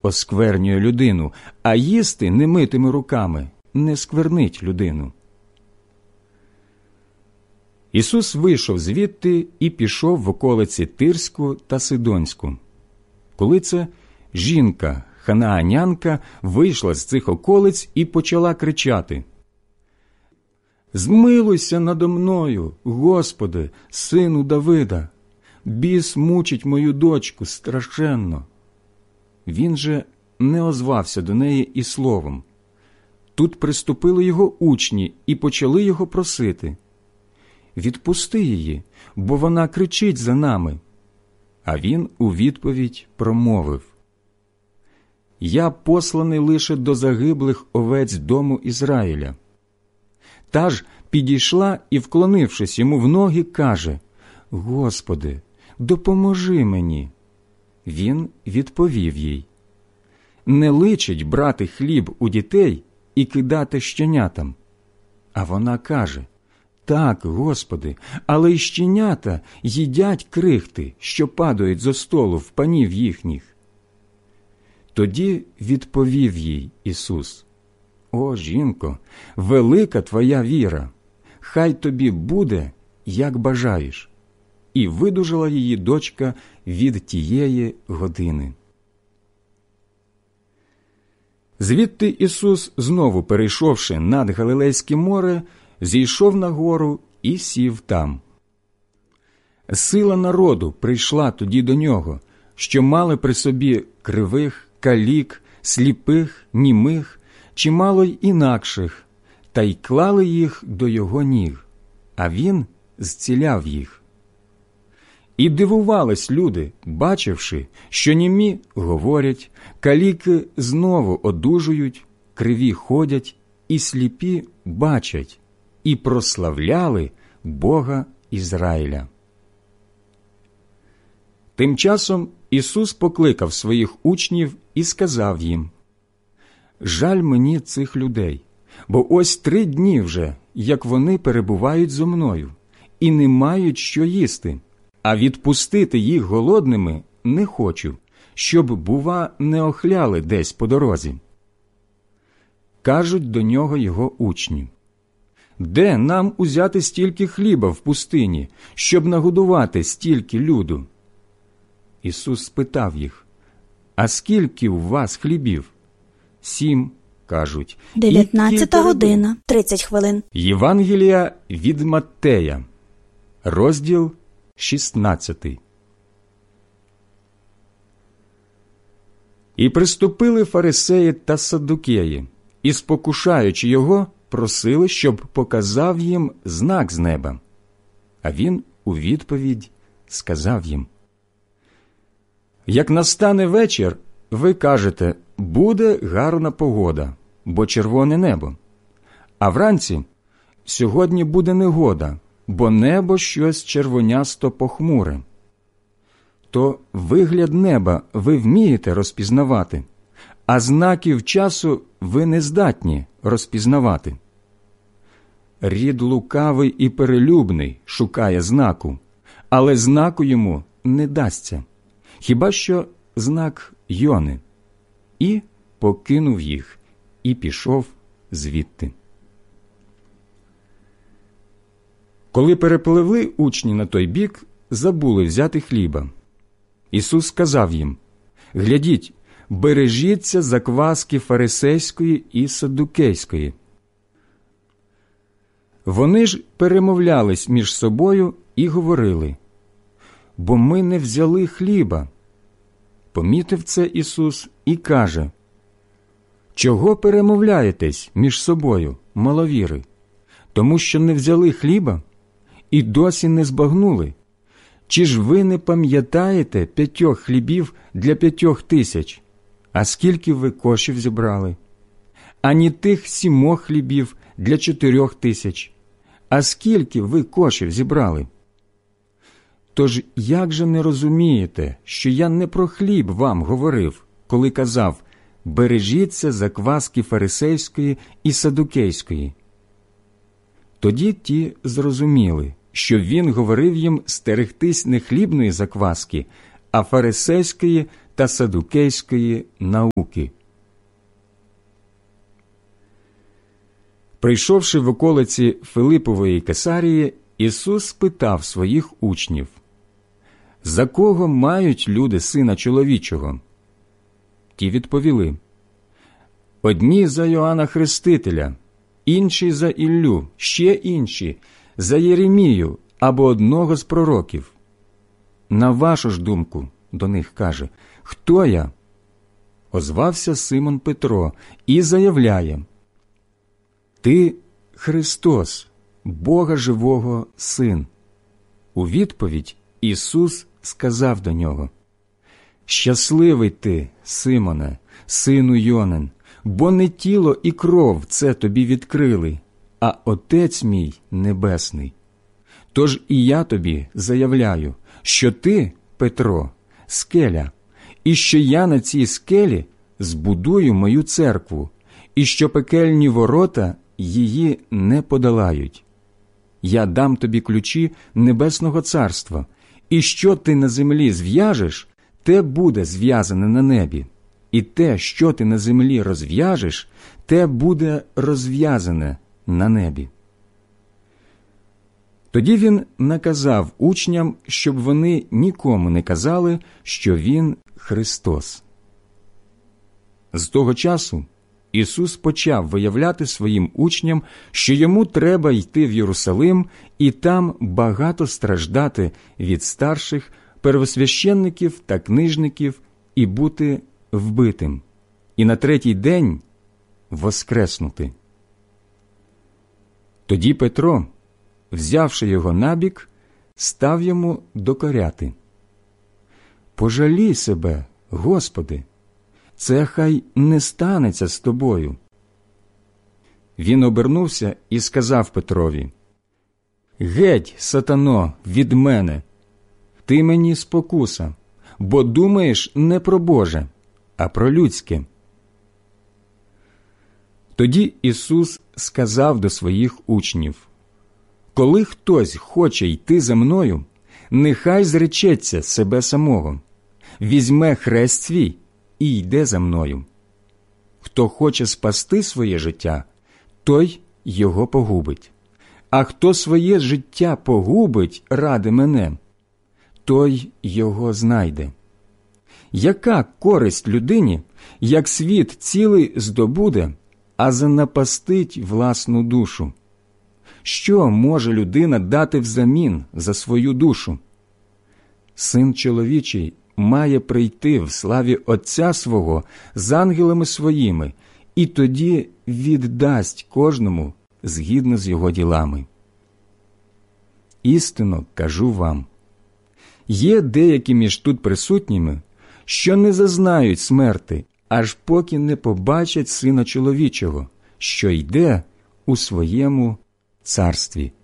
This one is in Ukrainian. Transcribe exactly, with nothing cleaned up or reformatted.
осквернює людину, а їсти немитими руками не сквернить людину. Ісус вийшов звідти і пішов в околиці Тирську та Сидонську. Коли це жінка, ханаанянка, вийшла з цих околиць і почала кричати: «Змилуйся надо мною, Господи, сину Давида! Біс мучить мою дочку страшенно!» Він же не озвався до неї і словом. Тут приступили його учні і почали його просити: «Відпусти її, бо вона кричить за нами». А він у відповідь промовив: «Я посланий лише до загиблих овець дому Ізраїля». Та ж підійшла і, вклонившись йому в ноги, каже: «Господи, допоможи мені». Він відповів їй: «Не личить брати хліб у дітей і кидати щенятам». А вона каже: «Так, Господи, але й щенята їдять крихти, що падають зо столу в панів їхніх». Тоді відповів їй Ісус: «О, жінко, велика твоя віра! Хай тобі буде, як бажаєш». І видужала її дочка від тієї години. Звідти Ісус, знову перейшовши над Галилейське море, зійшов на гору і сів там. Сила народу прийшла тоді до нього, що мали при собі кривих, калік, сліпих, німих, чимало й інакших, та й клали їх до його ніг, а він зціляв їх. І дивувались люди, бачивши, що німі говорять, каліки знову одужують, криві ходять, і сліпі бачать, і прославляли Бога Ізраїля. Тим часом Ісус покликав своїх учнів і сказав їм: «Жаль мені цих людей, бо ось три дні вже, як вони перебувають зо мною, і не мають що їсти, а відпустити їх голодними не хочу, щоб, бува, не охляли десь по дорозі». Кажуть до нього його учні: «Де нам узяти стільки хліба в пустині, щоб нагодувати стільки люду?» Ісус спитав їх: «А скільки у вас хлібів?» «Сім», – кажуть. Дев'ятнадцята година, тридцять хвилин. Євангелія від Маттея, розділ шістнадцятий. І приступили фарисеї та саддукеї, і, спокушаючи його, просили, щоб показав їм знак з неба. А він у відповідь сказав їм: «Як настане вечір, ви кажете: буде гарна погода, бо червоне небо. А вранці: сьогодні буде негода, бо небо щось червонясто похмуре. То вигляд неба ви вмієте розпізнавати, а знаків часу ви не здатні розпізнавати. Рід лукавий і перелюбний шукає знаку, але знаку йому не дасться, хіба що знак Йони». І покинув їх, і пішов звідти. Коли перепливли учні на той бік, забули взяти хліба. Ісус сказав їм: «Глядіть, бережіться закваски фарисейської і саддукейської». Вони ж перемовлялись між собою і говорили: «Бо ми не взяли хліба». Помітив це Ісус і каже: «Чого перемовляєтесь між собою, маловіри? Тому що не взяли хліба? І досі не збагнули? Чи ж ви не пам'ятаєте п'ятьох хлібів для п'ятьох тисяч? А скільки ви кошів зібрали? Ані тих сімох хлібів для чотирьох тисяч? А скільки ви кошів зібрали? Тож як же не розумієте, що я не про хліб вам говорив, коли казав: бережіться закваски фарисейської і саддукейської?» Тоді ті зрозуміли, що він говорив їм стерегтись не хлібної закваски, а фарисейської та садукейської науки. Прийшовши в околиці Филипової Кесарії, Ісус спитав своїх учнів: «За кого мають люди Сина чоловічого?» Ті відповіли: «Одні за Йоанна Хрестителя, інші за Іллю, ще інші за Єремію або одного з пророків». «На вашу ж думку, – до них каже, – хто я?» Озвався Симон Петро і заявляє: «Ти Христос, Бога живого Син». У відповідь Ісус сказав до нього: «Щасливий ти, Симоне, сину Йонин, бо не тіло і кров це тобі відкрили, а Отець мій Небесний. Тож і я тобі заявляю, що ти, Петро, скеля, і що я на цій скелі збудую мою церкву, і що пекельні ворота її не подолають. Я дам тобі ключі Небесного Царства, і що ти на землі зв'яжеш, те буде зв'язане на небі, і те, що ти на землі розв'яжеш, те буде розв'язане на небі». Тоді він наказав учням, щоб вони нікому не казали, що він Христос. З того часу Ісус почав виявляти своїм учням, що йому треба йти в Єрусалим і там багато страждати від старших, первосвященників та книжників і бути вбитим, і на третій день воскреснути. Тоді Петро, взявши його набік, став йому докоряти: «Пожалій себе, Господи, це хай не станеться з тобою». Він обернувся і сказав Петрові: «Геть, сатано, від мене! Ти мені спокуса, бо думаєш не про Боже, а про людське». Тоді Ісус сказав до своїх учнів: «Коли хтось хоче йти за мною, нехай зречеться себе самого, візьме хрест свій і йде за мною. Хто хоче спасти своє життя, той його погубить. А хто своє життя погубить ради мене, той його знайде. Яка користь людині, як світ цілий здобуде, а занапастить власну душу? Що може людина дати взамін за свою душу? Син чоловічий має прийти в славі Отця свого з ангелами своїми, і тоді віддасть кожному згідно з його ділами. Істинно кажу вам, є деякі між тут присутніми, що не зазнають смерти, аж поки не побачать Сина чоловічого, що йде у своєму царстві».